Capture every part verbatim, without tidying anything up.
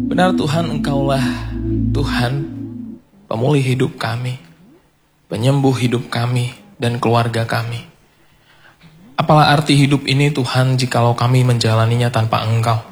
Benar Tuhan, Engkaulah Tuhan pemulih hidup kami, penyembuh hidup kami dan keluarga kami. Apalah arti hidup ini Tuhan jikalau kami menjalaninya tanpa Engkau.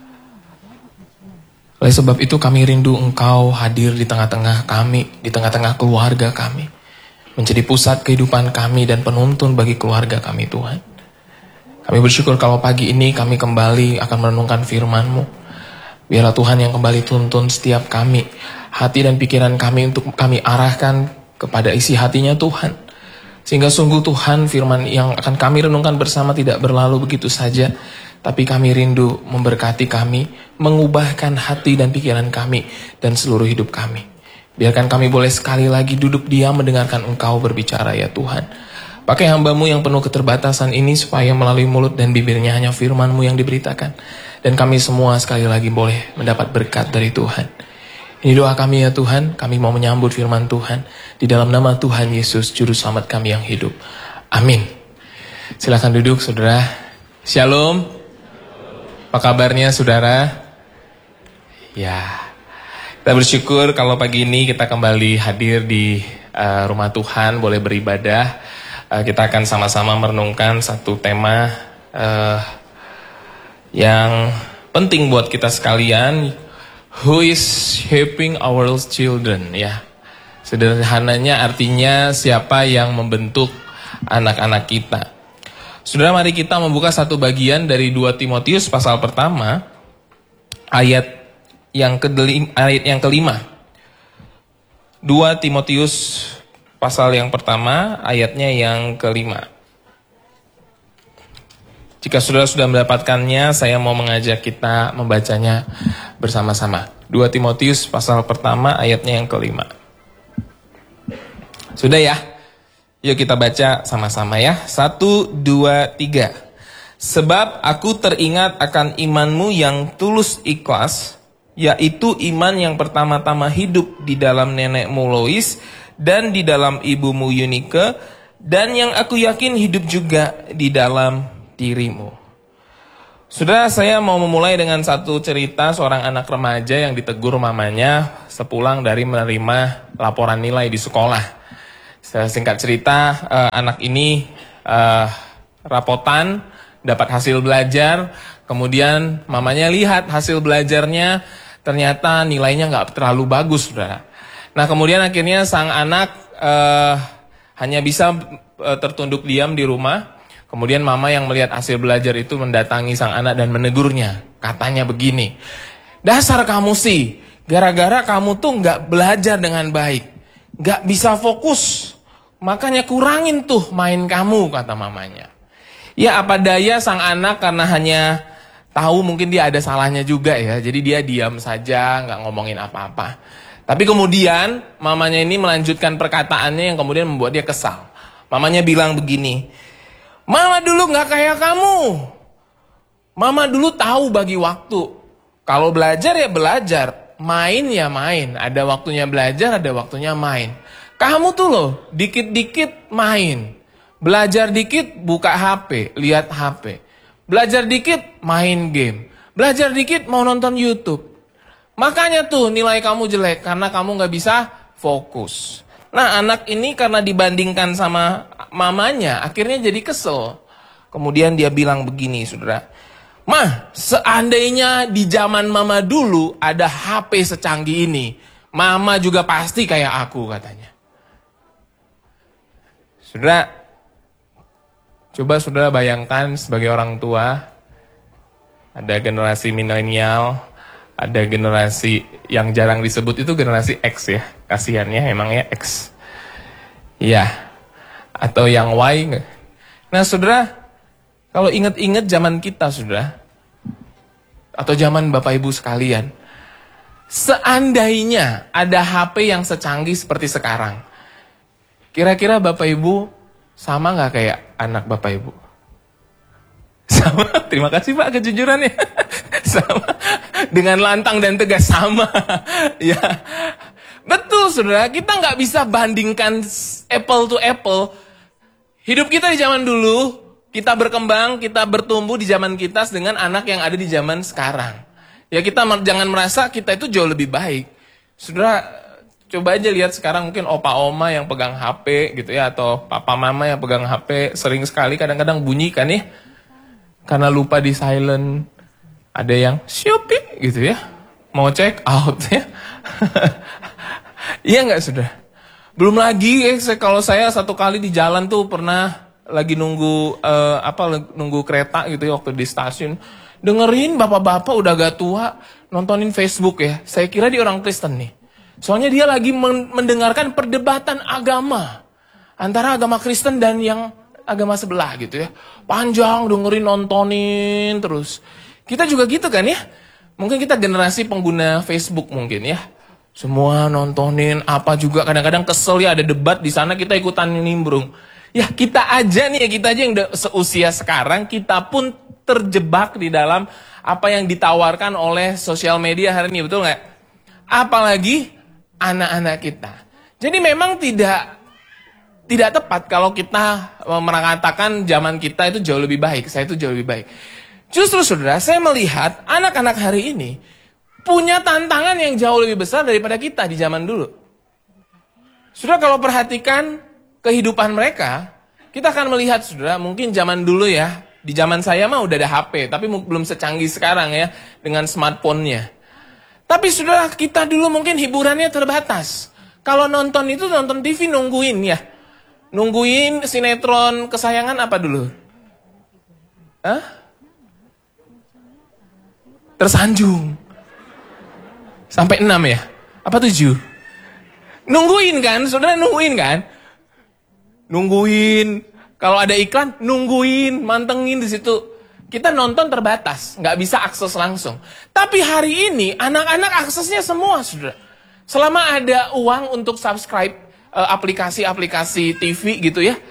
Oleh sebab itu kami rindu Engkau hadir di tengah-tengah kami, di tengah-tengah keluarga kami, menjadi pusat kehidupan kami dan penuntun bagi keluarga kami Tuhan. Kami bersyukur kalau pagi ini kami kembali akan merenungkan firman-Mu. Biarlah Tuhan yang kembali tuntun setiap kami, hati dan pikiran kami untuk kami arahkan kepada isi hatinya Tuhan. Sehingga sungguh Tuhan firman yang akan kami renungkan bersama tidak berlalu begitu saja. Tapi kami rindu memberkati kami, mengubahkan hati dan pikiran kami dan seluruh hidup kami. Biarkan kami boleh sekali lagi duduk diam mendengarkan Engkau berbicara ya Tuhan. Pakai hamba-Mu yang penuh keterbatasan ini supaya melalui mulut dan bibirnya hanya firman-Mu yang diberitakan. Dan kami semua sekali lagi boleh mendapat berkat dari Tuhan. Ini doa kami ya Tuhan, kami mau menyambut firman Tuhan. Di dalam nama Tuhan Yesus, Juru Selamat kami yang hidup. Amin. Silakan duduk saudara. Shalom. Apa kabarnya saudara? Ya, kita bersyukur kalau pagi ini kita kembali hadir di uh, rumah Tuhan, boleh beribadah. Uh, kita akan sama-sama merenungkan satu tema uh, yang penting buat kita sekalian. Who is shaping our children? Ya, sederhananya artinya siapa yang membentuk anak-anak kita. Saudara, mari kita membuka satu bagian dari dua Timotius pasal pertama ayat yang kedelima, ayat yang kelima. dua Timotius pasal yang pertama ayatnya yang kelima. Jika saudara sudah mendapatkannya, saya mau mengajak kita membacanya bersama-sama. dua Timotius pasal pertama ayatnya yang kelima. Sudah ya? Yuk kita baca sama-sama ya. Satu, dua, tiga. Sebab aku teringat akan imanmu yang tulus ikhlas, yaitu iman yang pertama-tama hidup di dalam nenekmu Lois dan di dalam ibumu Yunike, dan yang aku yakin hidup juga di dalam dirimu. Saudara, saya mau memulai dengan satu cerita seorang anak remaja yang ditegur mamanya sepulang dari menerima laporan nilai di sekolah. Singkat cerita, eh, anak ini eh, rapotan, dapat hasil belajar, kemudian mamanya lihat hasil belajarnya, ternyata nilainya nggak terlalu bagus, saudara. Nah, kemudian akhirnya sang anak eh, hanya bisa eh, tertunduk diam di rumah. Kemudian mama yang melihat hasil belajar itu mendatangi sang anak dan menegurnya. Katanya begini, dasar kamu sih, gara-gara kamu tuh nggak belajar dengan baik, nggak bisa fokus, makanya kurangin tuh main kamu, kata mamanya. Ya apa daya sang anak karena hanya tahu mungkin dia ada salahnya juga ya, jadi dia diam saja, nggak ngomongin apa-apa. Tapi kemudian mamanya ini melanjutkan perkataannya yang kemudian membuat dia kesal. Mamanya bilang begini, Mama dulu gak kayak kamu. Mama dulu tahu bagi waktu. Kalau belajar ya belajar, main ya main. Ada waktunya belajar, ada waktunya main. Kamu tuh loh, dikit-dikit main. Belajar dikit, buka H P, lihat H P. Belajar dikit, main game. Belajar dikit, mau nonton YouTube. Makanya tuh nilai kamu jelek, karena kamu gak bisa fokus. Nah, anak ini karena dibandingkan sama mamanya, akhirnya jadi kesel. Kemudian dia bilang begini, saudara. Mah, seandainya di zaman mama dulu ada H P secanggih ini, mama juga pasti kayak aku, katanya. Saudara, coba saudara bayangkan sebagai orang tua, ada generasi milenial, ada generasi yang jarang disebut itu generasi X ya. Kasihannya emangnya X. Ya. Atau yang Y. Nah saudara, kalau ingat-ingat zaman kita saudara, atau zaman Bapak Ibu sekalian, seandainya ada H P yang secanggih seperti sekarang, kira-kira Bapak Ibu sama gak kayak anak Bapak Ibu? Sama, terima kasih Pak kejujurannya. Sama, dengan lantang dan tegas sama. Ya, betul saudara, kita nggak bisa bandingkan apple to apple. Hidup kita di zaman dulu, kita berkembang, kita bertumbuh di zaman kita dengan anak yang ada di zaman sekarang. Ya kita jangan merasa kita itu jauh lebih baik. Saudara, coba aja lihat sekarang mungkin opa oma yang pegang H P gitu ya, atau papa mama yang pegang H P sering sekali kadang-kadang bunyi kan ya. Karena lupa di silent. Ada yang Shopee gitu ya. Mau check out ya. Iya nggak saudara? Belum lagi eh, kalau saya satu kali di jalan tuh pernah lagi nunggu uh, apa nunggu kereta gitu ya waktu di stasiun, dengerin bapak-bapak udah agak tua nontonin Facebook ya. Saya kira dia orang Kristen nih. Soalnya dia lagi men- mendengarkan perdebatan agama antara agama Kristen dan yang agama sebelah gitu ya. Panjang dengerin nontonin terus. Kita juga gitu kan ya. Mungkin kita generasi pengguna Facebook mungkin ya. Semua nontonin apa juga, kadang-kadang kesel ya ada debat di sana kita ikutan nimbrung. Ya kita aja nih ya, kita aja yang seusia sekarang kita pun terjebak di dalam apa yang ditawarkan oleh sosial media hari ini, betul nggak? Apalagi anak-anak kita. Jadi memang tidak tidak tepat kalau kita mengatakan zaman kita itu jauh lebih baik, saya itu jauh lebih baik. Justru saudara, saya melihat anak-anak hari ini punya tantangan yang jauh lebih besar daripada kita di zaman dulu. Saudara kalau perhatikan kehidupan mereka, kita akan melihat saudara, mungkin zaman dulu ya, di zaman saya mah udah ada H P, tapi belum secanggih sekarang ya, dengan smartphone-nya. Tapi saudara, kita dulu mungkin hiburannya terbatas. Kalau nonton itu nonton T V nungguin ya. Nungguin sinetron kesayangan apa dulu? Hah? Tersanjung. Sampai enam ya? Apa tujuh? Nungguin kan? Saudara nungguin kan? Nungguin. Kalau ada iklan, nungguin, mantengin di situ. Kita nonton terbatas, nggak bisa akses langsung. Tapi hari ini, anak-anak aksesnya semua, saudara. Selama ada uang untuk subscribe uh, aplikasi-aplikasi T V gitu ya,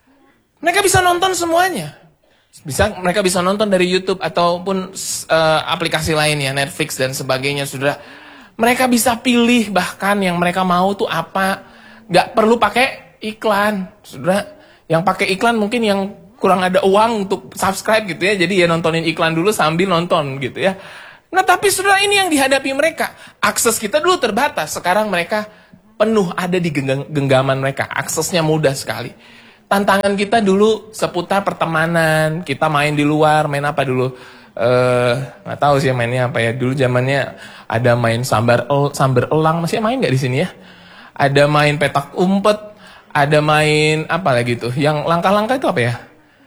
mereka bisa nonton semuanya. Bisa, mereka bisa nonton dari YouTube ataupun uh, aplikasi lainnya, Netflix dan sebagainya, saudara. Mereka bisa pilih bahkan yang mereka mau tuh apa. Gak perlu pakai iklan, saudara. Yang pakai iklan mungkin yang kurang ada uang untuk subscribe gitu ya. Jadi ya nontonin iklan dulu sambil nonton gitu ya. Nah tapi saudara, ini yang dihadapi mereka. Akses kita dulu terbatas, sekarang mereka penuh ada di genggaman mereka. Aksesnya mudah sekali. Tantangan kita dulu seputar pertemanan, kita main di luar, main apa dulu? Eh, nggak tahu sih mainnya apa ya. Dulu zamannya ada main sambar el, sambar elang, masih main nggak di sini ya? Ada main petak umpet, ada main apa lagi tuh? Yang langkah-langkah itu apa ya?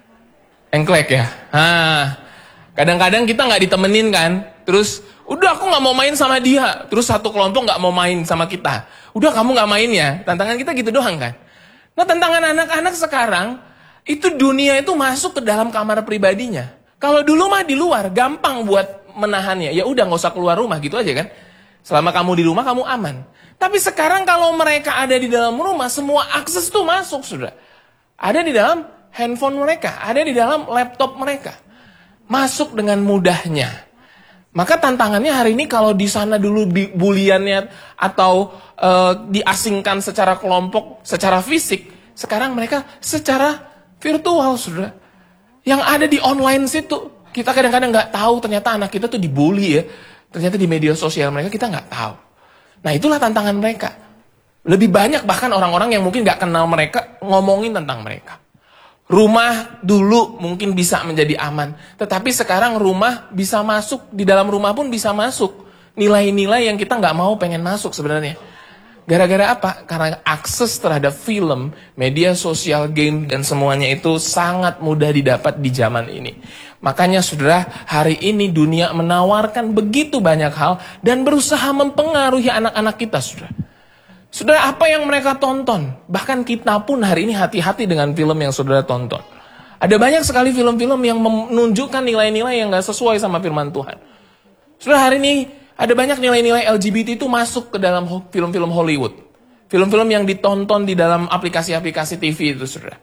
Engklek ya. Nah, kadang-kadang kita nggak ditemenin kan, terus udah aku nggak mau main sama dia, terus satu kelompok nggak mau main sama kita. Udah kamu nggak main ya. Tantangan kita gitu doang kan. Nah tantangan anak-anak sekarang itu dunia itu masuk ke dalam kamar pribadinya. Kalau dulu mah di luar, gampang buat menahannya. Ya udah nggak usah keluar rumah gitu aja kan. Selama kamu di rumah kamu aman. Tapi sekarang kalau mereka ada di dalam rumah, semua akses tuh masuk sudah. Ada di dalam handphone mereka, ada di dalam laptop mereka. Masuk dengan mudahnya. Maka tantangannya hari ini kalau di sana dulu buliannya atau uh, diasingkan secara kelompok, secara fisik, sekarang mereka secara virtual sudah. Yang ada di online situ, kita kadang-kadang nggak tahu ternyata anak kita tuh dibully ya. Ternyata di media sosial mereka kita nggak tahu. Nah itulah tantangan mereka. Lebih banyak bahkan orang-orang yang mungkin nggak kenal mereka ngomongin tentang mereka. Rumah dulu mungkin bisa menjadi aman, tetapi sekarang rumah bisa masuk, di dalam rumah pun bisa masuk nilai-nilai yang kita nggak mau pengen masuk sebenarnya. Gara-gara apa? Karena akses terhadap film, media sosial, game, dan semuanya itu sangat mudah didapat di zaman ini. Makanya saudara, hari ini dunia menawarkan begitu banyak hal dan berusaha mempengaruhi anak-anak kita, saudara. Saudara, apa yang mereka tonton? Bahkan kita pun hari ini hati-hati dengan film yang saudara tonton. Ada banyak sekali film-film yang menunjukkan nilai-nilai yang gak sesuai sama firman Tuhan. Saudara, hari ini ada banyak nilai-nilai L G B T itu masuk ke dalam film-film Hollywood. Film-film yang ditonton di dalam aplikasi-aplikasi T V itu, saudara.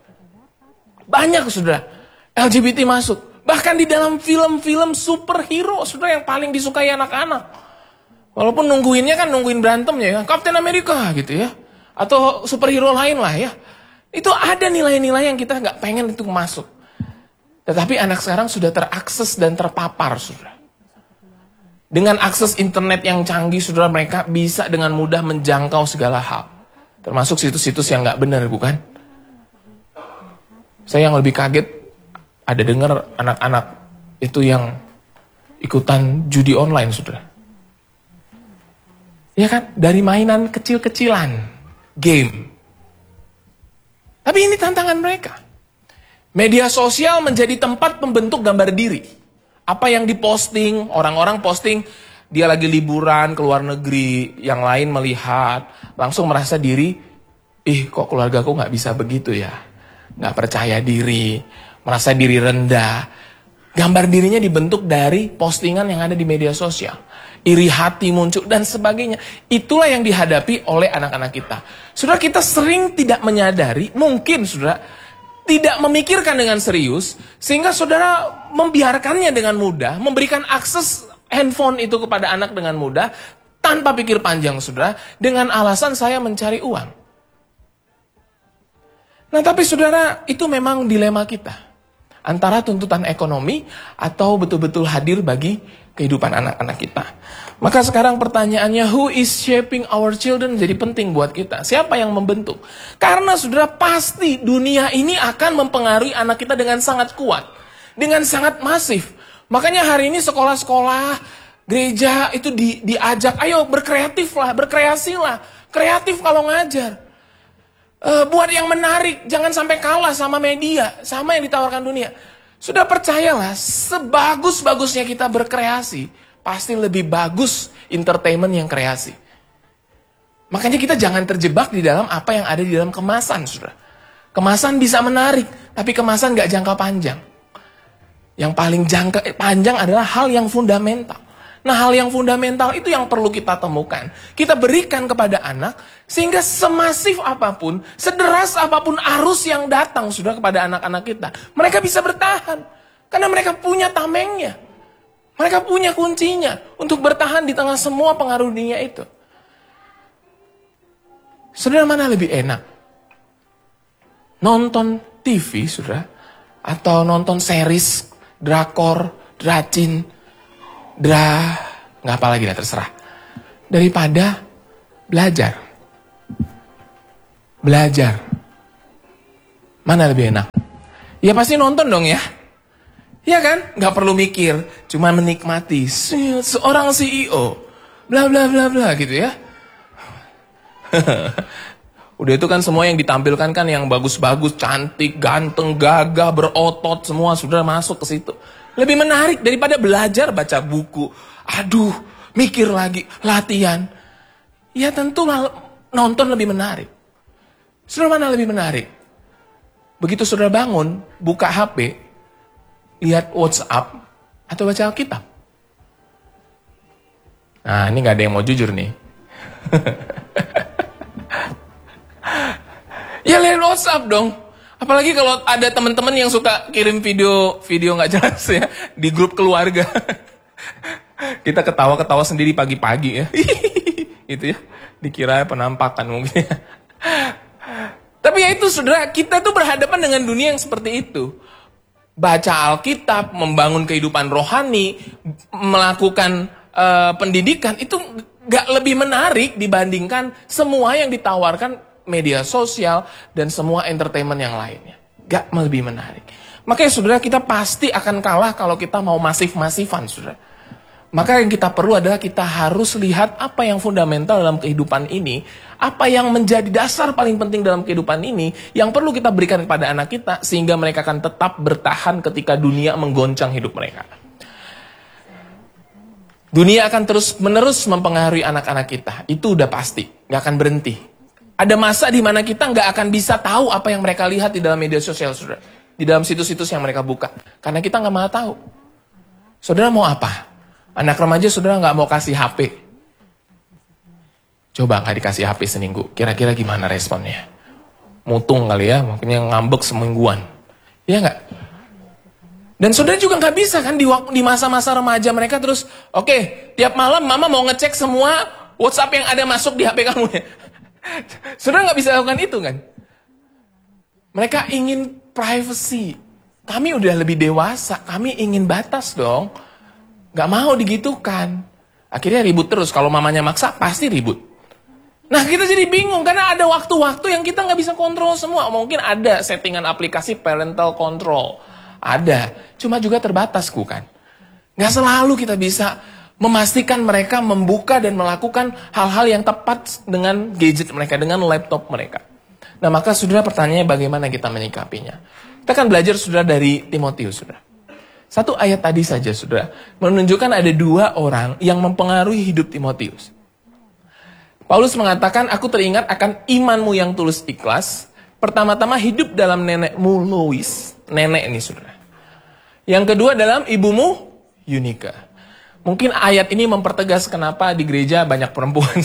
Banyak, saudara. L G B T masuk. Bahkan di dalam film-film superhero, saudara, yang paling disukai anak-anak. Walaupun nungguinnya kan nungguin berantemnya ya. Captain America gitu ya. Atau superhero lain lah ya. Itu ada nilai-nilai yang kita gak pengen itu masuk. Tetapi anak sekarang sudah terakses dan terpapar, saudara. Dengan akses internet yang canggih, saudara, mereka bisa dengan mudah menjangkau segala hal. Termasuk situs-situs yang gak benar, bukan? Saya yang lebih kaget, ada dengar anak-anak itu yang ikutan judi online, saudara. Ya kan? Dari mainan kecil-kecilan, game. Tapi ini tantangan mereka. Media sosial menjadi tempat pembentuk gambar diri. Apa yang diposting, orang-orang posting, dia lagi liburan ke luar negeri, yang lain melihat, langsung merasa diri, ih kok keluargaku gak bisa begitu ya. Gak percaya diri, merasa diri rendah. Gambar dirinya dibentuk dari postingan yang ada di media sosial. Iri hati muncul dan sebagainya. Itulah yang dihadapi oleh anak-anak kita. Saudara, kita sering tidak menyadari, mungkin saudara, tidak memikirkan dengan serius, sehingga saudara membiarkannya dengan mudah, memberikan akses handphone itu kepada anak dengan mudah, tanpa pikir panjang saudara, dengan alasan saya mencari uang. Nah tapi saudara, itu memang dilema kita. Antara tuntutan ekonomi atau betul-betul hadir bagi kehidupan anak-anak kita. Maka sekarang pertanyaannya, who is shaping our children, jadi penting buat kita. Siapa yang membentuk? Karena saudara, pasti dunia ini akan mempengaruhi anak kita dengan sangat kuat. Dengan sangat masif. Makanya hari ini sekolah-sekolah, gereja itu di, diajak, ayo berkreatif lah, berkreasi lah. Kreatif kalau ngajar. E, buat yang menarik, jangan sampai kalah sama media, sama yang ditawarkan dunia. Sudah percayalah, sebagus-bagusnya kita berkreasi, pasti lebih bagus entertainment yang kreasi. Makanya kita jangan terjebak di dalam apa yang ada di dalam kemasan, saudara. Kemasan bisa menarik, tapi kemasan gak jangka panjang. Yang paling jangka panjang adalah hal yang fundamental. Nah, hal yang fundamental itu yang perlu kita temukan. Kita berikan kepada anak, sehingga semasif apapun, sederas apapun arus yang datang sudah kepada anak-anak kita, mereka bisa bertahan. Karena mereka punya tamengnya. Mereka punya kuncinya untuk bertahan di tengah semua pengaruh dunia itu. Saudara, mana lebih enak? Nonton T V, saudara? Atau nonton series, drakor, dracin, dra, nggak apa lagi lah, terserah. Daripada belajar. Belajar. Mana lebih enak? Ya pasti nonton dong ya. Ya kan? Nggak perlu mikir, cuma menikmati seorang C E O, bla bla bla bla gitu ya. Udah itu kan semua yang ditampilkan kan yang bagus-bagus, cantik, ganteng, gagah, berotot, semua sudah masuk ke situ. Lebih menarik daripada belajar baca buku. Aduh, mikir lagi, latihan. Ya tentu nonton lebih menarik. Saudara, mana lebih menarik? Begitu saudara bangun, buka H P, lihat WhatsApp, atau baca Alkitab? Nah, ini gak ada yang mau jujur nih. Ya lihat WhatsApp dong. Apalagi kalau ada teman-teman yang suka kirim video video nggak jelas ya di grup keluarga. Kita ketawa-ketawa sendiri pagi-pagi ya. Gitu ya. Dikira penampakan mungkin. Tapi ya itu saudara, kita tuh berhadapan dengan dunia yang seperti itu. Baca Alkitab, membangun kehidupan rohani, melakukan uh, pendidikan, itu gak lebih menarik dibandingkan semua yang ditawarkan media sosial dan semua entertainment yang lainnya. Gak lebih menarik. Makanya saudara, kita pasti akan kalah kalau kita mau masif-masifan, saudara. Maka yang kita perlu adalah kita harus lihat apa yang fundamental dalam kehidupan ini, apa yang menjadi dasar paling penting dalam kehidupan ini, yang perlu kita berikan kepada anak kita, sehingga mereka akan tetap bertahan ketika dunia menggoncang hidup mereka. Dunia akan terus-menerus mempengaruhi anak-anak kita, itu udah pasti, gak akan berhenti. Ada masa di mana kita nggak akan bisa tahu apa yang mereka lihat di dalam media sosial, saudara. Di dalam situs-situs yang mereka buka. Karena kita nggak mau tahu. Saudara mau apa? Anak remaja saudara nggak mau kasih H P. Coba nggak dikasih H P seminggu. Kira-kira gimana responnya? Mutung kali ya, makanya ngambek semingguan. Iya nggak? Dan saudara juga nggak bisa kan di, di masa-masa remaja mereka terus, oke, okay, tiap malam mama mau ngecek semua WhatsApp yang ada masuk di H P kamu ya. Saudara nggak bisa lakukan itu kan? Mereka ingin privacy. Kami udah lebih dewasa, kami ingin batas dong. Gak mau digitukan. Akhirnya ribut terus. Kalau mamanya maksa, pasti ribut. Nah, kita jadi bingung karena ada waktu-waktu yang kita nggak bisa kontrol semua. Mungkin ada settingan aplikasi parental control. Ada. Cuma juga terbatas, kan? Nggak selalu kita bisa memastikan mereka membuka dan melakukan hal-hal yang tepat dengan gadget mereka, dengan laptop mereka. Nah, maka saudara, pertanyaannya bagaimana kita menyikapinya? Kita akan belajar, saudara, dari Timotius, saudara. Satu ayat tadi saja, saudara, menunjukkan ada dua orang yang mempengaruhi hidup Timotius. Paulus mengatakan, aku teringat akan imanmu yang tulus ikhlas. Pertama-tama hidup dalam nenekmu Lois. Nenek ini, saudara. Yang kedua dalam ibumu Yunika. Mungkin ayat ini mempertegas kenapa di gereja banyak perempuan.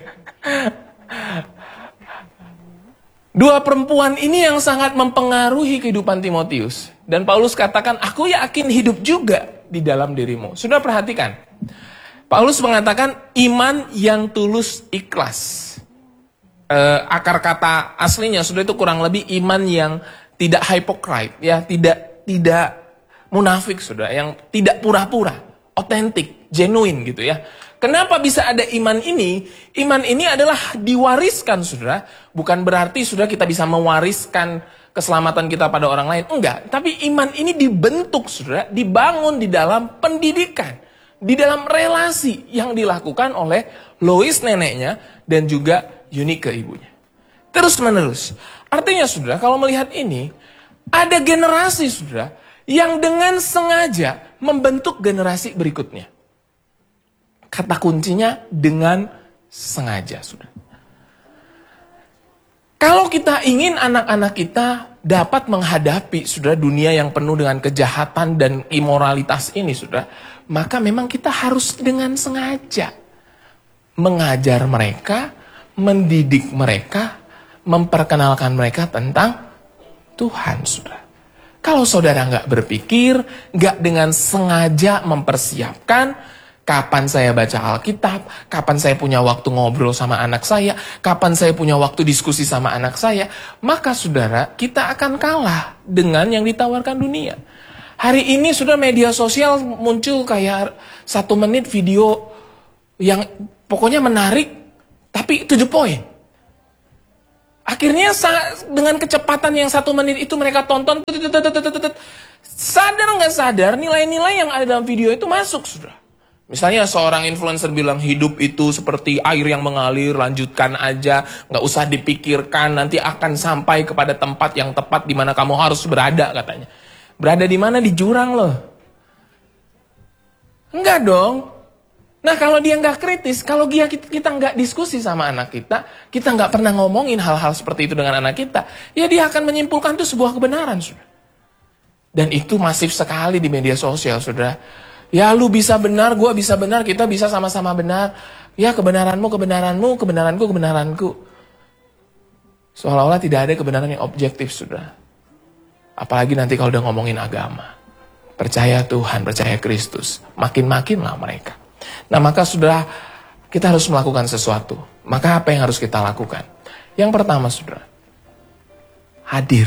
Dua perempuan ini yang sangat mempengaruhi kehidupan Timotius. Dan Paulus katakan, aku yakin hidup juga di dalam dirimu. Sudah perhatikan. Paulus mengatakan iman yang tulus ikhlas. E, akar kata aslinya sudah itu kurang lebih iman yang tidak hypocrite, ya, tidak tidak munafik, sudah, yang tidak pura-pura, otentik, genuine gitu ya. Kenapa bisa ada iman ini? Iman ini adalah diwariskan, saudara. Bukan berarti, saudara, kita bisa mewariskan keselamatan kita pada orang lain. Enggak. Tapi iman ini dibentuk, saudara. Dibangun di dalam pendidikan. Di dalam relasi yang dilakukan oleh Lois neneknya dan juga Yunika ibunya. Terus menerus. Artinya, saudara, kalau melihat ini, ada generasi, saudara, yang dengan sengaja membentuk generasi berikutnya. Kata kuncinya dengan sengaja, sudah. Kalau kita ingin anak-anak kita dapat menghadapi, sudah, dunia yang penuh dengan kejahatan dan imoralitas ini, sudah, maka memang kita harus dengan sengaja mengajar mereka, mendidik mereka, memperkenalkan mereka tentang Tuhan, sudah. Kalau saudara nggak berpikir, nggak dengan sengaja mempersiapkan, kapan saya baca Alkitab, kapan saya punya waktu ngobrol sama anak saya, kapan saya punya waktu diskusi sama anak saya, maka saudara, kita akan kalah dengan yang ditawarkan dunia. Hari ini sudah media sosial muncul kayak satu menit video yang pokoknya menarik, tapi tujuh poin. Akhirnya dengan kecepatan yang satu menit itu mereka tonton, sadar nggak sadar nilai-nilai yang ada dalam video itu masuk, saudara. Misalnya seorang influencer bilang hidup itu seperti air yang mengalir, lanjutkan aja, nggak usah dipikirkan, nanti akan sampai kepada tempat yang tepat di mana kamu harus berada, katanya. Berada di mana? Di jurang loh. Enggak dong. Nah, kalau dia nggak kritis, kalau dia kita nggak diskusi sama anak kita, kita nggak pernah ngomongin hal-hal seperti itu dengan anak kita, ya dia akan menyimpulkan itu sebuah kebenaran, saudara. Dan itu masif sekali di media sosial, saudara. Ya lu bisa benar, gue bisa benar, kita bisa sama-sama benar. Ya kebenaranmu, kebenaranmu, kebenaranku, kebenaranku. Seolah-olah tidak ada kebenaran yang objektif, saudara. Apalagi nanti kalau udah ngomongin agama. Percaya Tuhan, percaya Kristus. Makin-makinlah mereka. Nah maka saudara, kita harus melakukan sesuatu. Maka apa yang harus kita lakukan? Yang pertama, saudara, hadir.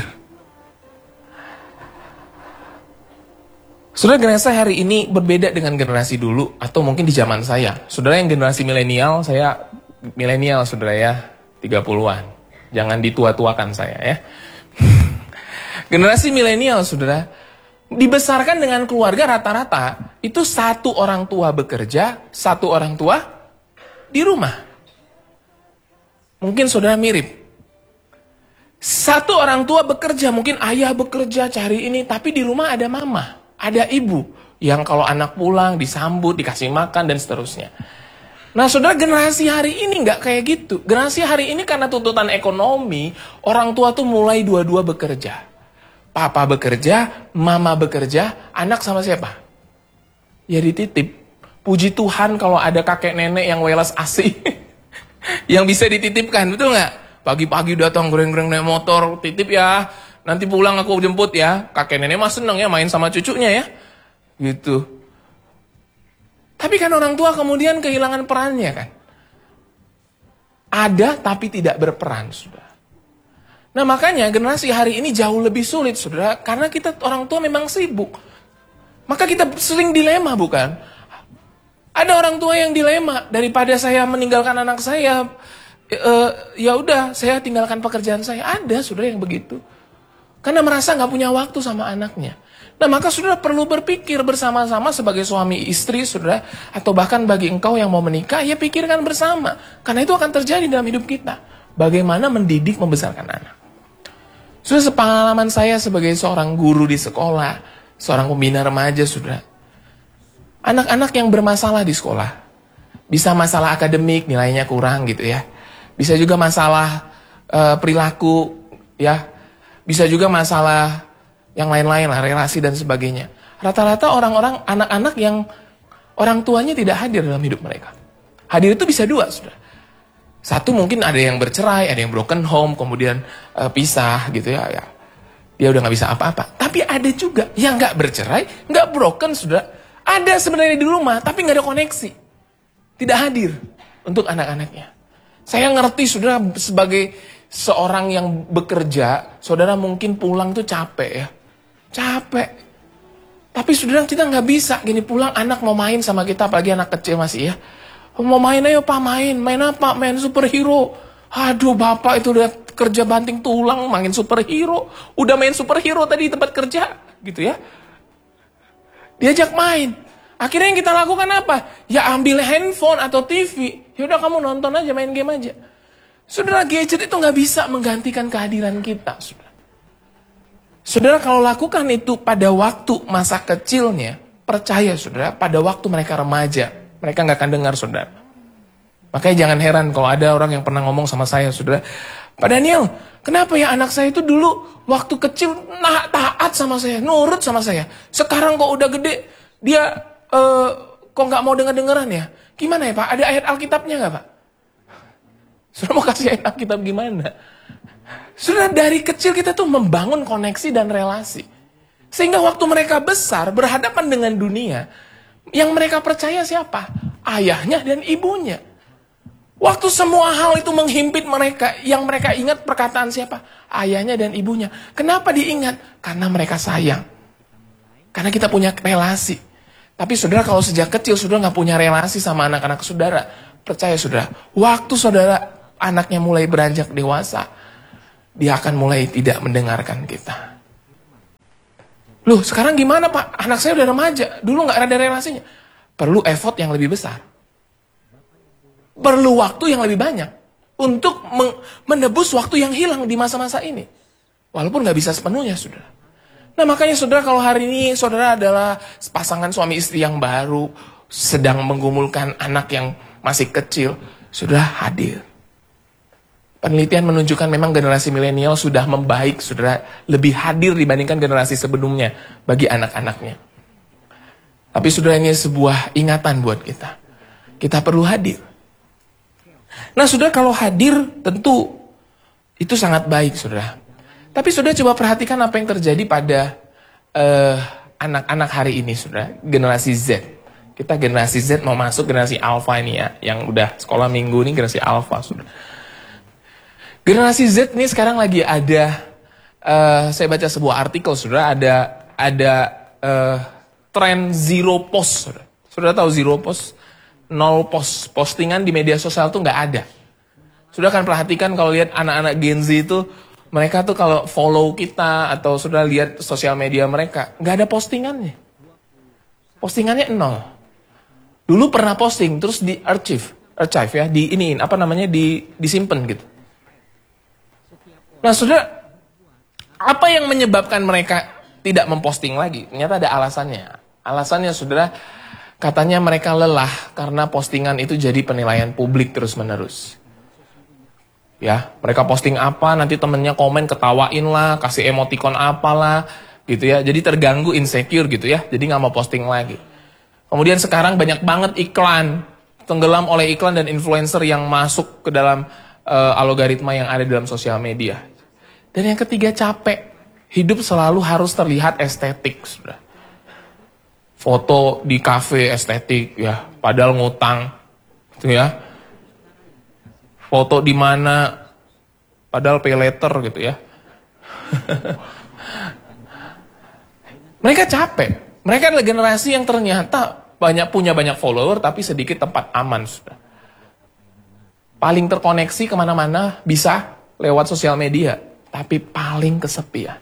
Saudara, generasi hari ini berbeda dengan generasi dulu atau mungkin di zaman saya. Saudara yang generasi milenial, saya milenial, saudara ya, tiga puluhan. Jangan ditua-tuakan saya ya. Generasi milenial, saudara, dibesarkan dengan keluarga rata-rata itu satu orang tua bekerja, satu orang tua di rumah. Mungkin saudara mirip. Satu orang tua bekerja, mungkin ayah bekerja cari ini, tapi di rumah ada mama. Ada ibu yang kalau anak pulang disambut, dikasih makan dan seterusnya. Nah saudara, generasi hari ini nggak kayak gitu. Generasi hari ini karena tuntutan ekonomi, orang tua tuh mulai dua-dua bekerja. Papa bekerja, mama bekerja, anak sama siapa? Ya dititip. Puji Tuhan kalau ada kakek nenek yang welas asih. Yang bisa dititipkan, betul nggak? Pagi-pagi datang gereng-gereng naik motor, titip ya. Nanti pulang aku jemput ya. Kakek nenek mah seneng ya main sama cucunya ya. Gitu. Tapi kan orang tua kemudian kehilangan perannya kan. Ada tapi tidak berperan, saudara. Nah makanya generasi hari ini jauh lebih sulit, saudara. Karena kita orang tua memang sibuk. Maka kita sering dilema, bukan? Ada orang tua yang dilema, daripada saya meninggalkan anak saya, uh, ya udah saya tinggalkan pekerjaan saya. Ada saudara yang begitu. Karena merasa gak punya waktu sama anaknya. Nah maka saudara perlu berpikir bersama-sama sebagai suami istri saudara. Atau bahkan bagi engkau yang mau menikah, ya pikirkan bersama. Karena itu akan terjadi dalam hidup kita. Bagaimana mendidik membesarkan anak. Sudah sepengalaman saya sebagai seorang guru di sekolah. Seorang pembina remaja saudara. Anak-anak yang bermasalah di sekolah. Bisa masalah akademik, nilainya kurang gitu ya. Bisa juga masalah uh, perilaku ya. Bisa juga masalah yang lain-lain lah, relasi dan sebagainya. Rata-rata orang-orang, anak-anak yang orang tuanya tidak hadir dalam hidup mereka. Hadir itu bisa dua, sudah. Satu mungkin ada yang bercerai, ada yang broken home, kemudian uh, pisah gitu ya. ya. Dia udah gak bisa apa-apa. Tapi ada juga yang gak bercerai, gak broken, sudah. Ada sebenarnya di rumah, tapi gak ada koneksi. Tidak hadir untuk anak-anaknya. Saya ngerti, sudah, sebagai seorang yang bekerja, saudara mungkin pulang tuh capek ya. Capek. Tapi saudara kita nggak bisa gini pulang anak mau main sama kita, apalagi anak kecil masih ya. Mau main ayo pak main. Main apa? Main superhero. Aduh bapak itu udah kerja banting tulang main superhero. Udah main superhero tadi di tempat kerja. Gitu ya. Diajak main. Akhirnya yang kita lakukan apa? Ya ambil handphone atau T V. Yaudah kamu nonton aja, main game aja. Saudara, gadget itu gak bisa menggantikan kehadiran kita. Saudara. Saudara, kalau lakukan itu pada waktu masa kecilnya, percaya saudara, pada waktu mereka remaja, mereka gak akan dengar saudara. Makanya jangan heran kalau ada orang yang pernah ngomong sama saya, saudara, Pak Daniel, kenapa ya anak saya itu dulu waktu kecil nah, taat sama saya, nurut sama saya. Sekarang kok udah gede, dia uh, kok gak mau denger-dengeran ya? Gimana ya Pak? Ada ayat Alkitabnya gak Pak? Saudara mau kasih ayat Alkitab gimana? Saudara, dari kecil kita tuh membangun koneksi dan relasi. Sehingga waktu mereka besar, berhadapan dengan dunia, yang mereka percaya siapa? Ayahnya dan ibunya. Waktu semua hal itu menghimpit mereka, yang mereka ingat perkataan siapa? Ayahnya dan ibunya. Kenapa diingat? Karena mereka sayang. Karena kita punya relasi. Tapi saudara, kalau sejak kecil saudara gak punya relasi sama anak-anak saudara, percaya saudara, waktu saudara anaknya mulai beranjak dewasa, dia akan mulai tidak mendengarkan kita. Loh, sekarang gimana Pak? Anak saya udah remaja, dulu gak ada relasinya. Perlu effort yang lebih besar. Perlu waktu yang lebih banyak untuk menebus waktu yang hilang di masa-masa ini. Walaupun gak bisa sepenuhnya, saudara. Nah, makanya saudara, kalau hari ini saudara adalah pasangan suami istri yang baru, sedang menggumulkan anak yang masih kecil, saudara hadir. Penelitian menunjukkan memang generasi milenial sudah membaik, saudara, lebih hadir dibandingkan generasi sebelumnya bagi anak-anaknya. Tapi saudara, ini sebuah ingatan buat kita. Kita perlu hadir. Nah, saudara, kalau hadir tentu itu sangat baik, saudara. Tapi saudara coba perhatikan apa yang terjadi pada uh, anak-anak hari ini, saudara, generasi Z. Kita generasi Z mau masuk generasi Alpha ini ya, yang udah sekolah minggu ini generasi Alpha, saudara. Generasi Z ini sekarang lagi ada, uh, saya baca sebuah artikel, saudara, ada ada uh, tren zero post, saudara. Saudara tahu zero post? Nol post, postingan di media sosial tuh nggak ada. Sudah kan perhatikan kalau lihat anak-anak Gen Z itu, mereka tuh kalau follow kita atau sudah lihat sosial media mereka, nggak ada postingannya. Postingannya nol. Dulu pernah posting, terus di archive, archive ya, di iniin, apa namanya, di disimpan gitu. Nah, sudah, apa yang menyebabkan mereka tidak memposting lagi? Ternyata ada alasannya. Alasannya, saudara, katanya mereka lelah karena postingan itu jadi penilaian publik terus-menerus. Ya, mereka posting apa, nanti temennya komen, ketawain lah, kasih emoticon apalah, gitu ya. Jadi terganggu, insecure gitu ya. Jadi nggak mau posting lagi. Kemudian sekarang banyak banget iklan, tenggelam oleh iklan dan influencer yang masuk ke dalam uh, algoritma yang ada dalam sosial media. Dan yang ketiga, capek. Hidup selalu harus terlihat estetik, sudah. Foto di kafe estetik, ya, padahal ngutang, gitu ya. Foto di mana, padahal pay later, gitu ya. Mereka capek. Mereka adalah generasi yang ternyata Banyak punya banyak follower tapi sedikit tempat aman, saudara. Paling terkoneksi kemana-mana bisa lewat sosial media, tapi paling kesepian.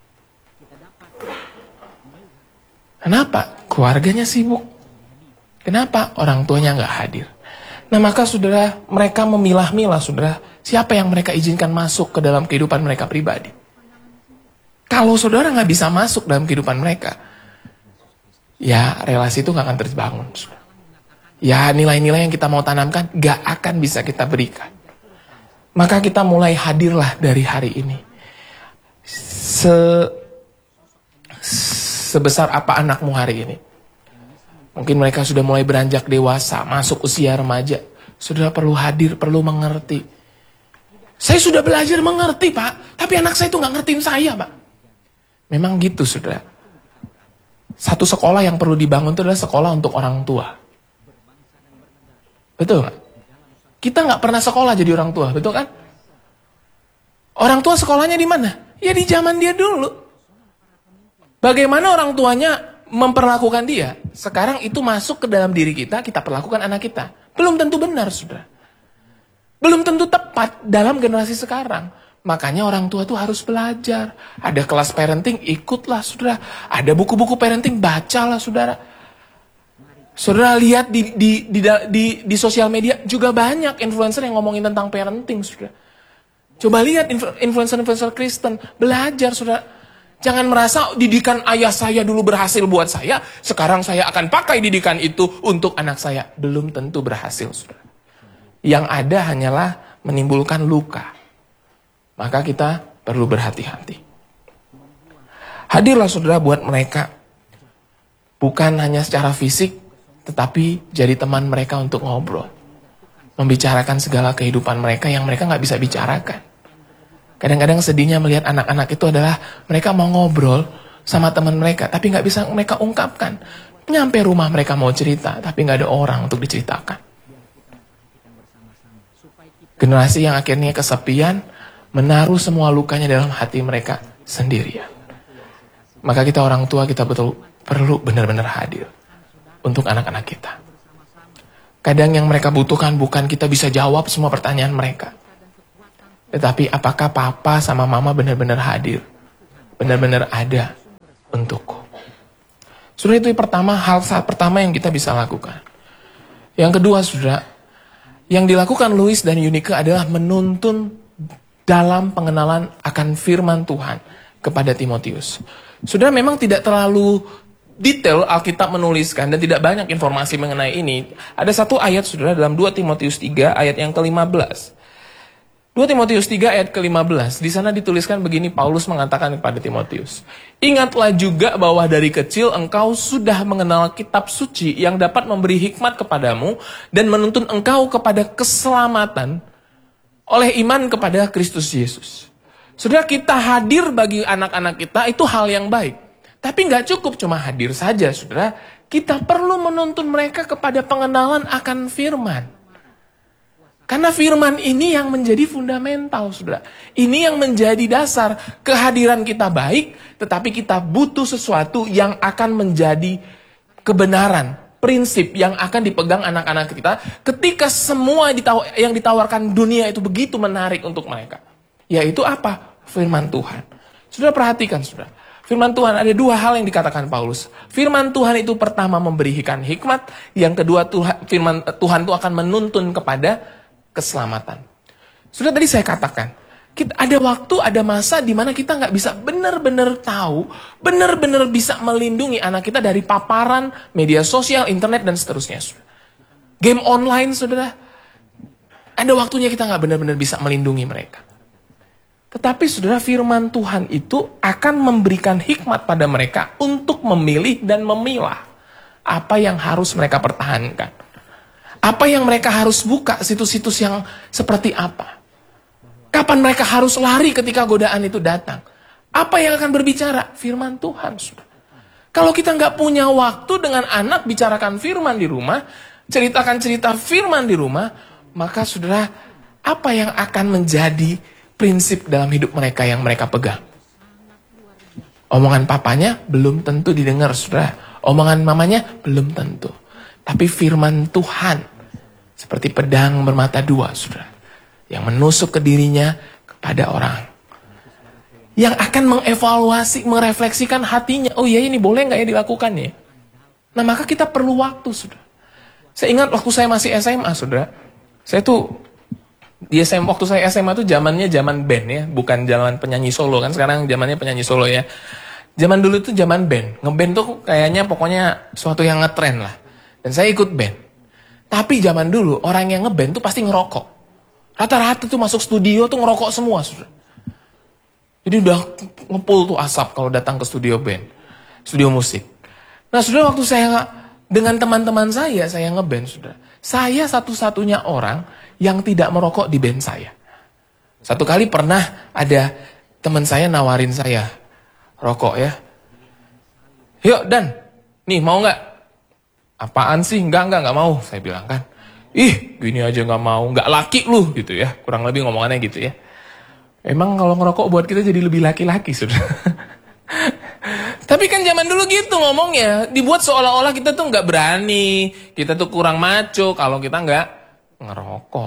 Kenapa? Keluarganya sibuk. Kenapa? Orang tuanya nggak hadir. Nah maka saudara, mereka memilah-milah saudara, siapa yang mereka izinkan masuk ke dalam kehidupan mereka pribadi. Kalau saudara nggak bisa masuk dalam kehidupan mereka, ya relasi itu nggak akan terbangun. Saudara. Ya nilai-nilai yang kita mau tanamkan nggak akan bisa kita berikan. Maka kita mulai hadirlah dari hari ini. Se sebesar apa anakmu hari ini? Mungkin mereka sudah mulai beranjak dewasa, masuk usia remaja. Saudara perlu hadir, perlu mengerti. Saya sudah belajar mengerti, Pak. Tapi anak saya itu nggak ngertiin saya, Pak. Memang gitu, saudara. Satu sekolah yang perlu dibangun itu adalah sekolah untuk orang tua. Betul nggak? Kita nggak pernah sekolah jadi orang tua, betul kan? Orang tua sekolahnya di mana? Ya di zaman dia dulu. Bagaimana orang tuanya memperlakukan dia? Sekarang itu masuk ke dalam diri kita, kita perlakukan anak kita. Belum tentu benar, saudara. Belum tentu tepat dalam generasi sekarang. Makanya orang tua tuh harus belajar. Ada kelas parenting, ikutlah, saudara. Ada buku-buku parenting, bacalah, saudara. Saudara lihat di di di di, di sosial media juga banyak influencer yang ngomongin tentang parenting, saudara. Coba lihat influencer-influencer Kristen, belajar, saudara. Jangan merasa didikan ayah saya dulu berhasil buat saya, sekarang saya akan pakai didikan itu untuk anak saya. Belum tentu berhasil, saudara. Yang ada hanyalah menimbulkan luka. Maka kita perlu berhati-hati. Hadirlah saudara buat mereka. Bukan hanya secara fisik, tetapi jadi teman mereka untuk ngobrol. Membicarakan segala kehidupan mereka yang mereka gak bisa bicarakan. Kadang-kadang sedihnya melihat anak-anak itu adalah mereka mau ngobrol sama teman mereka, tapi gak bisa mereka ungkapkan. Nyampe rumah mereka mau cerita, tapi gak ada orang untuk diceritakan. Generasi yang akhirnya kesepian, menaruh semua lukanya dalam hati mereka sendirian. Maka kita orang tua, kita betul perlu benar-benar hadir untuk anak-anak kita. Kadang yang mereka butuhkan bukan kita bisa jawab semua pertanyaan mereka. Tetapi apakah papa sama mama benar-benar hadir? Benar-benar ada untukku. Saudara, itu pertama, hal saat pertama yang kita bisa lakukan. Yang kedua, saudara, yang dilakukan Louis dan Eunike adalah menuntun dalam pengenalan akan firman Tuhan kepada Timotius. Saudara, memang tidak terlalu detail Alkitab menuliskan dan tidak banyak informasi mengenai ini. Ada satu ayat, saudara, dalam dua Timotius tiga ayat yang kelima belas. dua Timotius tiga ayat kelima belas. Di sana dituliskan begini, Paulus mengatakan kepada Timotius, "Ingatlah juga bahwa dari kecil engkau sudah mengenal kitab suci yang dapat memberi hikmat kepadamu dan menuntun engkau kepada keselamatan oleh iman kepada Kristus Yesus." Saudara, kita hadir bagi anak-anak kita itu hal yang baik. Tapi nggak cukup cuma hadir saja, saudara. Kita perlu menuntun mereka kepada pengenalan akan firman. Karena firman ini yang menjadi fundamental, saudara. Ini yang menjadi dasar. Kehadiran kita baik, tetapi kita butuh sesuatu yang akan menjadi kebenaran. Prinsip yang akan dipegang anak-anak kita ketika semua yang ditawarkan dunia itu begitu menarik untuk mereka. Yaitu apa? Firman Tuhan. Saudara perhatikan, saudara. Firman Tuhan, ada dua hal yang dikatakan Paulus. Firman Tuhan itu pertama memberikan hikmat. Yang kedua, Tuhan, firman Tuhan itu akan menuntun kepada keselamatan. Sudah tadi saya katakan, kita ada waktu, ada masa di mana kita nggak bisa benar-benar tahu, benar-benar bisa melindungi anak kita dari paparan media sosial, internet, dan seterusnya. Game online, saudara. Ada waktunya kita nggak benar-benar bisa melindungi mereka. Tetapi saudara, firman Tuhan itu akan memberikan hikmat pada mereka untuk memilih dan memilah apa yang harus mereka pertahankan. Apa yang mereka harus buka, situs-situs yang seperti apa. Kapan mereka harus lari ketika godaan itu datang. Apa yang akan berbicara? Firman Tuhan, saudara. Kalau kita nggak punya waktu dengan anak bicarakan firman di rumah, ceritakan cerita firman di rumah, maka saudara, apa yang akan menjadi prinsip dalam hidup mereka yang mereka pegang? Omongan papanya belum tentu didengar, saudara. Omongan mamanya belum tentu. Tapi firman Tuhan seperti pedang bermata dua, saudara, yang menusuk ke dirinya kepada orang, yang akan mengevaluasi, merefleksikan hatinya. Oh iya, ini boleh nggak ya dilakukan ya? Nah, maka kita perlu waktu, saudara. Saya ingat waktu saya masih S M A, saudara. Saya tuh di S M A, waktu saya S M A tuh zamannya zaman band ya, bukan zaman penyanyi solo kan. Sekarang zamannya penyanyi solo ya. Zaman dulu tuh zaman band. Ngeband tuh kayaknya pokoknya suatu yang ngetren lah. Dan saya ikut band. Tapi zaman dulu orang yang ngeband tuh pasti ngerokok. Rata-rata tuh masuk studio tuh ngerokok semua, saudara. Jadi udah ngepul tuh asap kalau datang ke studio band, studio musik. Nah, saudara, waktu saya dengan teman-teman saya, saya ngeband, saudara. Saya satu-satunya orang yang tidak merokok di band saya. Satu kali pernah ada teman saya nawarin saya rokok ya. Yuk Dan, nih mau nggak? Apaan sih? Enggak, enggak, enggak mau. Saya bilang kan. Ih, gini aja nggak mau, nggak laki lu gitu ya. Kurang lebih ngomongannya gitu ya. Emang kalau ngerokok buat kita jadi lebih laki-laki, saudara. Tapi kan zaman dulu gitu ngomongnya. Dibuat seolah-olah kita tuh nggak berani. Kita tuh kurang maco kalau kita nggak ngerokok.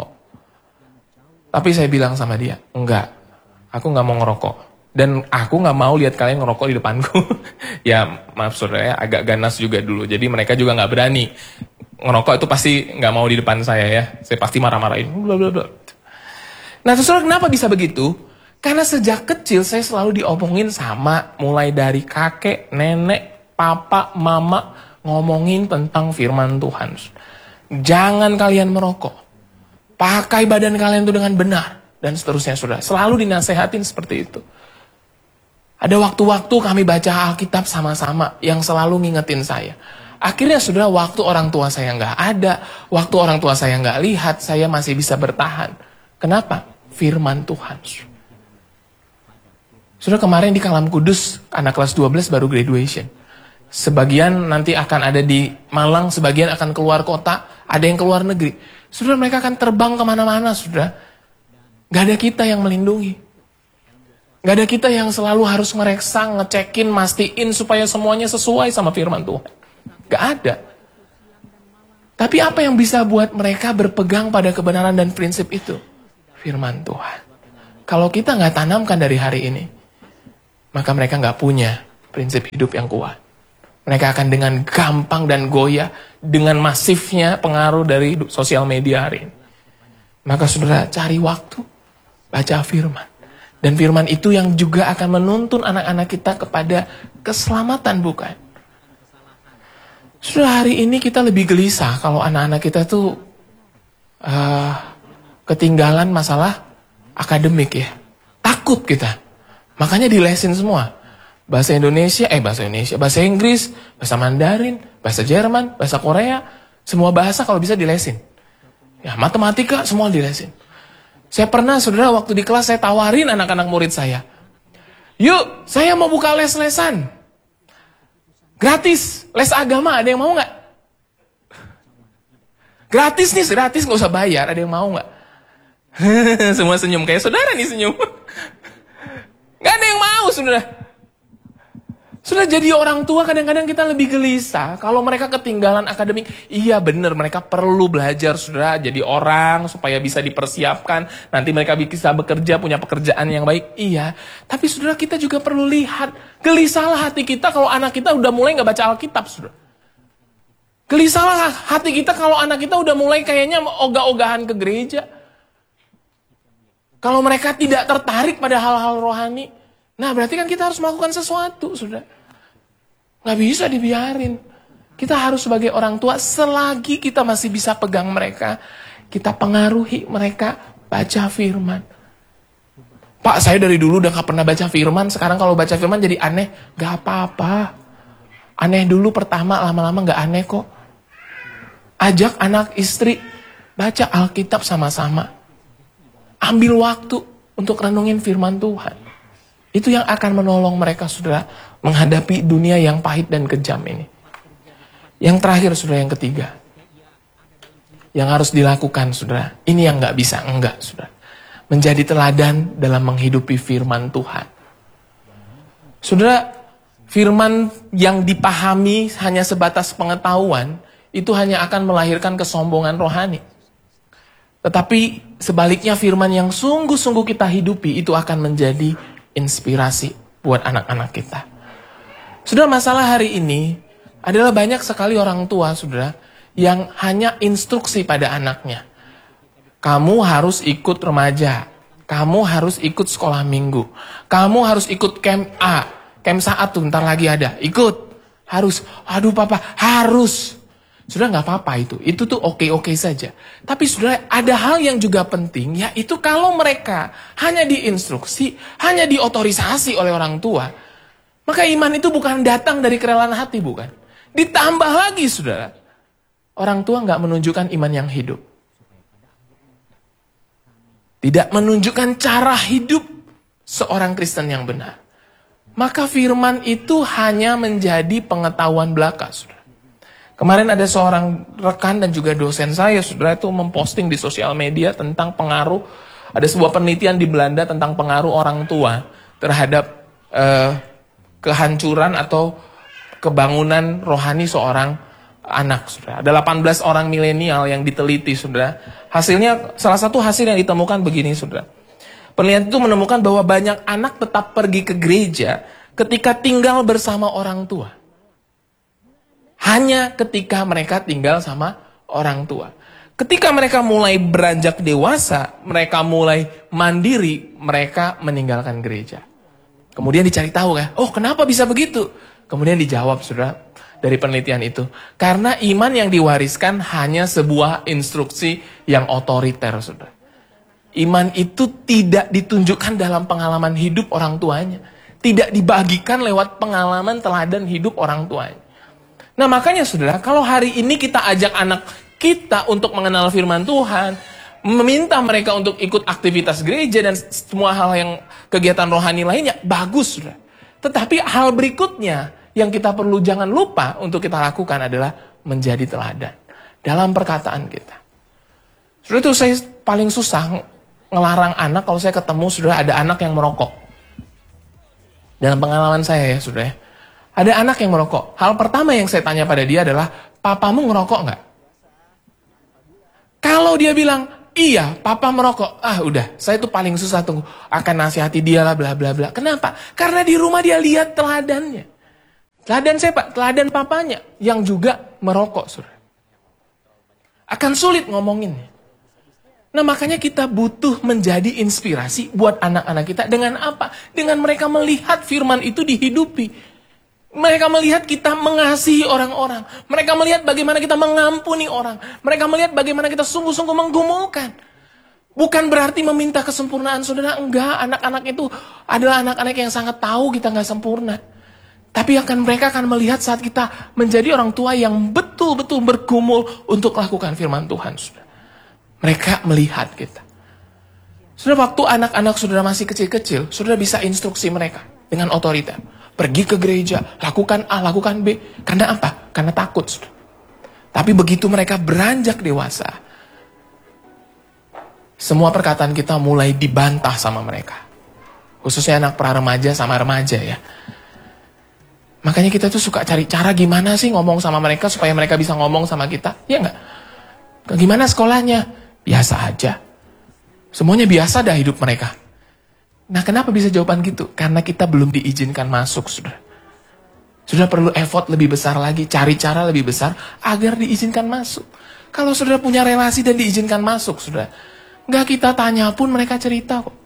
Tapi saya bilang sama dia, enggak. Aku nggak mau ngerokok. Dan aku nggak mau lihat kalian ngerokok di depanku. Ya maaf saudara ya, agak ganas juga dulu. Jadi mereka juga nggak berani. Ngerokok itu pasti nggak mau di depan saya ya. Saya pasti marah-marahin. Blablabla. Nah, saudara, kenapa bisa begitu? Karena sejak kecil saya selalu diomongin sama, mulai dari kakek, nenek, papa, mama, ngomongin tentang firman Tuhan. Jangan kalian merokok. Pakai badan kalian itu dengan benar. Dan seterusnya, saudara. Selalu dinasehatin seperti itu. Ada waktu-waktu kami baca Alkitab sama-sama yang selalu ngingetin saya. Akhirnya, saudara, waktu orang tua saya nggak ada, waktu orang tua saya nggak lihat, saya masih bisa bertahan. Kenapa? Firman Tuhan. Sudah kemarin di Kalam Kudus, anak kelas dua belas baru graduation. Sebagian nanti akan ada di Malang, sebagian akan keluar kota, ada yang keluar negeri. Sudah mereka akan terbang kemana-mana, sudah. Gak ada kita yang melindungi. Gak ada kita yang selalu harus mereksa, ngecekin, mastiin supaya semuanya sesuai sama firman Tuhan. Gak ada. Tapi apa yang bisa buat mereka berpegang pada kebenaran dan prinsip itu? Firman Tuhan. Kalau kita gak tanamkan dari hari ini, maka mereka gak punya prinsip hidup yang kuat. Mereka akan dengan gampang dan goyah dengan masifnya pengaruh dari sosial media hari ini. Maka saudara cari waktu, baca firman. Dan firman itu yang juga akan menuntun anak-anak kita kepada keselamatan, bukan? Saudara, hari ini kita lebih gelisah kalau anak-anak kita tuh uh, ketinggalan masalah akademik ya. Takut kita. Makanya dilesin semua. Bahasa Indonesia, eh bahasa Indonesia, bahasa Inggris, bahasa Mandarin, bahasa Jerman, bahasa Korea. Semua bahasa kalau bisa dilesin. Ya, matematika semua dilesin. Saya pernah, saudara, waktu di kelas saya tawarin anak-anak murid saya. Yuk, saya mau buka les-lesan. Gratis, les agama, ada yang mau gak? Gratis nih, gratis, gak usah bayar, ada yang mau gak? Semua senyum, kayak saudara nih senyum. Gak ada yang mau, saudara. Sudah jadi orang tua kadang-kadang kita lebih gelisah. Kalau mereka ketinggalan akademik, iya benar mereka perlu belajar, saudara. Jadi orang supaya bisa dipersiapkan. Nanti mereka bisa bekerja, punya pekerjaan yang baik. Iya, tapi saudara kita juga perlu lihat. Gelisahlah hati kita kalau anak kita udah mulai gak baca Alkitab, saudara. Gelisahlah hati kita kalau anak kita udah mulai kayaknya ogah-ogahan ke gereja. Kalau mereka tidak tertarik pada hal-hal rohani, nah berarti kan kita harus melakukan sesuatu, saudara. Gak bisa dibiarin. Kita harus sebagai orang tua, selagi kita masih bisa pegang mereka, kita pengaruhi mereka, baca firman. Pak, saya dari dulu udah gak pernah baca firman, sekarang kalau baca firman jadi aneh. Gak apa-apa. Aneh dulu pertama, lama-lama gak aneh kok. Ajak anak istri, baca Alkitab sama-sama. Ambil waktu untuk renungin firman Tuhan. Itu yang akan menolong mereka, saudara, menghadapi dunia yang pahit dan kejam ini. Yang terakhir, saudara, yang ketiga. Yang harus dilakukan, saudara. Ini yang gak bisa, enggak, saudara. Menjadi teladan dalam menghidupi firman Tuhan. Saudara, firman yang dipahami hanya sebatas pengetahuan, itu hanya akan melahirkan kesombongan rohani. Tetapi sebaliknya firman yang sungguh-sungguh kita hidupi itu akan menjadi inspirasi buat anak-anak kita. Saudara, masalah hari ini adalah banyak sekali orang tua, saudara, yang hanya instruksi pada anaknya. Kamu harus ikut remaja, kamu harus ikut sekolah minggu, kamu harus ikut camp A, camp saat tuh ntar lagi ada, ikut, harus, aduh papa, harus. Sudah nggak apa-apa itu, itu tuh oke-oke saja. Tapi sudah ada hal yang juga penting, yaitu kalau mereka hanya diinstruksi, hanya diotorisasi oleh orang tua, maka iman itu bukan datang dari kerelaan hati, bukan. Ditambah lagi, saudara, orang tua nggak menunjukkan iman yang hidup. Tidak menunjukkan cara hidup seorang Kristen yang benar. Maka firman itu hanya menjadi pengetahuan belaka, saudara. Kemarin ada seorang rekan dan juga dosen saya, saudara, itu memposting di sosial media tentang pengaruh, ada sebuah penelitian di Belanda tentang pengaruh orang tua terhadap eh, kehancuran atau kebangunan rohani seorang anak, saudara. Ada delapan belas orang milenial yang diteliti, saudara. Hasilnya, salah satu hasil yang ditemukan begini, saudara. Penelitian itu menemukan bahwa banyak anak tetap pergi ke gereja ketika tinggal bersama orang tua. Hanya ketika mereka tinggal sama orang tua. Ketika mereka mulai beranjak dewasa, mereka mulai mandiri, mereka meninggalkan gereja. Kemudian dicari tahu kan, oh kenapa bisa begitu? Kemudian dijawab, saudara, dari penelitian itu. Karena iman yang diwariskan hanya sebuah instruksi yang otoriter, saudara. Iman itu tidak ditunjukkan dalam pengalaman hidup orang tuanya. Tidak dibagikan lewat pengalaman teladan hidup orang tuanya. Nah makanya, saudara, kalau hari ini kita ajak anak kita untuk mengenal firman Tuhan, meminta mereka untuk ikut aktivitas gereja dan semua hal yang kegiatan rohani lainnya, bagus, saudara. Tetapi hal berikutnya yang kita perlu jangan lupa untuk kita lakukan adalah menjadi teladan dalam perkataan kita. Saudara, itu saya paling susah ngelarang anak kalau saya ketemu, saudara, ada anak yang merokok. Dalam pengalaman saya ya, saudara, ada anak yang merokok. Hal pertama yang saya tanya pada dia adalah, papamu ngerokok nggak? Kalau dia bilang, iya, papa merokok. Ah udah, saya tuh paling susah tuh akan nasihati dia lah, bla bla bla. Kenapa? Karena di rumah dia lihat teladannya. Teladan siapa? Teladan papanya yang juga merokok, saudara. Akan sulit ngomonginnya. Nah makanya kita butuh menjadi inspirasi buat anak-anak kita. Dengan apa? Dengan mereka melihat firman itu dihidupi. Mereka melihat kita mengasihi orang-orang. Mereka melihat bagaimana kita mengampuni orang. Mereka melihat bagaimana kita sungguh-sungguh menggumulkan. Bukan berarti meminta kesempurnaan, saudara. Enggak, anak-anak itu adalah anak-anak yang sangat tahu kita nggak sempurna. Tapi akan mereka akan melihat saat kita menjadi orang tua yang betul-betul bergumul untuk lakukan firman Tuhan, saudara. Mereka melihat kita. Saudara, waktu anak-anak saudara masih kecil-kecil, saudara bisa instruksi mereka dengan otoriter. Pergi ke gereja, lakukan A, lakukan B. Karena apa? Karena takut, saudara. Tapi begitu mereka beranjak dewasa, semua perkataan kita mulai dibantah sama mereka. Khususnya anak pra-remaja sama remaja ya. Makanya kita tuh suka cari cara gimana sih ngomong sama mereka supaya mereka bisa ngomong sama kita. Ya enggak? Gimana sekolahnya? Biasa aja. Semuanya biasa dah hidup mereka. Nah kenapa bisa jawaban gitu? Karena kita belum diizinkan masuk, saudara. Sudah perlu effort lebih besar lagi, cari cara lebih besar agar diizinkan masuk. Kalau saudara punya relasi dan diizinkan masuk, saudara, nggak kita tanya pun mereka cerita kok.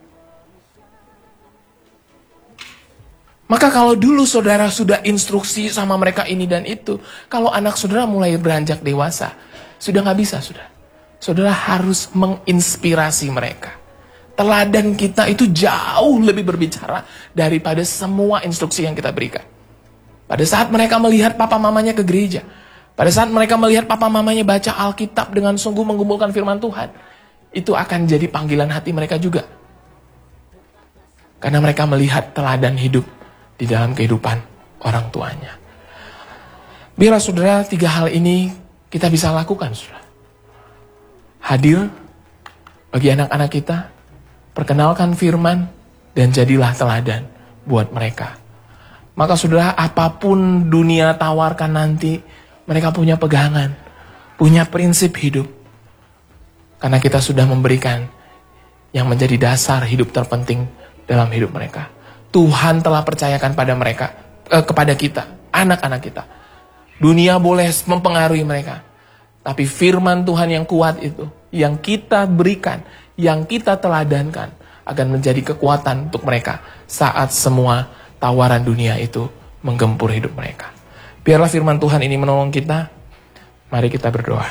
Maka kalau dulu saudara sudah instruksi sama mereka ini dan itu, kalau anak saudara mulai beranjak dewasa, sudah nggak bisa, saudara. Saudara harus menginspirasi mereka. Teladan kita itu jauh lebih berbicara daripada semua instruksi yang kita berikan. Pada saat mereka melihat papa mamanya ke gereja, pada saat mereka melihat papa mamanya baca Alkitab dengan sungguh menggumulkan firman Tuhan, itu akan jadi panggilan hati mereka juga. Karena mereka melihat teladan hidup di dalam kehidupan orang tuanya. Biarlah saudara, tiga hal ini kita bisa lakukan, saudara. Hadir bagi anak-anak kita, perkenalkan firman, dan jadilah teladan buat mereka. Maka saudara, apapun dunia tawarkan nanti, mereka punya pegangan punya prinsip hidup. Karena kita sudah memberikan yang menjadi dasar hidup terpenting dalam hidup mereka. Tuhan telah percayakan pada mereka, eh, kepada kita, anak-anak kita. Dunia boleh mempengaruhi mereka, tapi firman Tuhan yang kuat itu, yang kita berikan, yang kita teladankan, akan menjadi kekuatan untuk mereka saat semua tawaran dunia itu menggempur hidup mereka. Biarlah firman Tuhan ini menolong kita. Mari kita berdoa.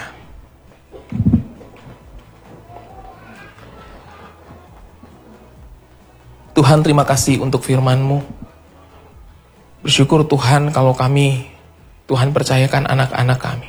Tuhan, terima kasih untuk firman-Mu. Bersyukur Tuhan kalau kami, Tuhan percayakan anak-anak kami.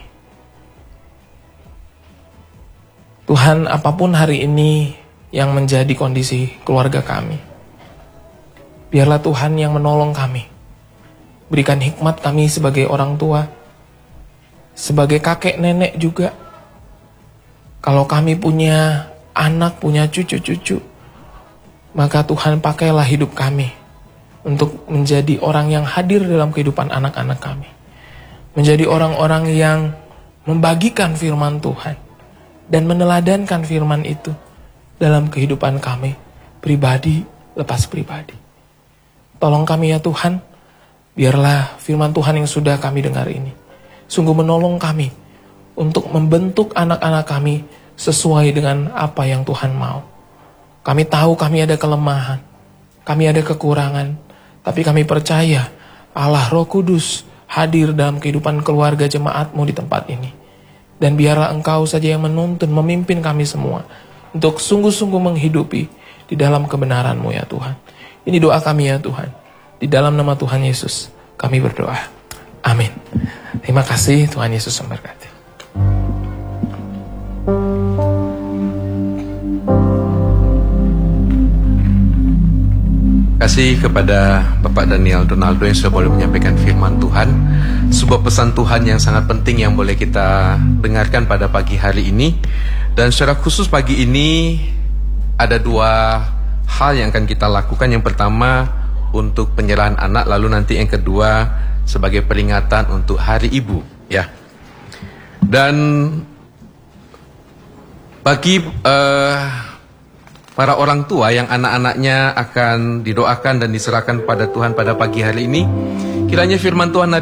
Tuhan, apapun hari ini yang menjadi kondisi keluarga kami, biarlah Tuhan yang menolong kami. Berikan hikmat kami sebagai orang tua, sebagai kakek nenek juga. Kalau kami punya anak, punya cucu-cucu, maka Tuhan pakailah hidup kami untuk menjadi orang yang hadir dalam kehidupan anak-anak kami. Menjadi orang-orang yang membagikan firman Tuhan dan meneladankan firman itu dalam kehidupan kami, pribadi lepas pribadi. Tolong kami ya Tuhan, biarlah firman Tuhan yang sudah kami dengar ini sungguh menolong kami untuk membentuk anak-anak kami sesuai dengan apa yang Tuhan mau. Kami tahu kami ada kelemahan, kami ada kekurangan, tapi kami percaya Allah Roh Kudus hadir dalam kehidupan keluarga jemaat-Mu di tempat ini. Dan biarlah Engkau saja yang menuntun, memimpin kami semua untuk sungguh-sungguh menghidupi di dalam kebenaran-Mu ya Tuhan. Ini doa kami ya Tuhan. Di dalam nama Tuhan Yesus kami berdoa. Amin. Terima kasih, Tuhan Yesus memberkati. Terima kasih kepada Bapak Daniel Donaldo yang sudah boleh menyampaikan firman Tuhan. Sebuah pesan Tuhan yang sangat penting yang boleh kita dengarkan pada pagi hari ini. Dan secara khusus pagi ini ada dua hal yang akan kita lakukan. Yang pertama untuk penyerahan anak, lalu nanti yang kedua sebagai peringatan untuk Hari Ibu, ya. Dan bagi uh, para orang tua yang anak-anaknya akan didoakan dan diserahkan pada Tuhan pada pagi hari ini, kiranya firman Tuhan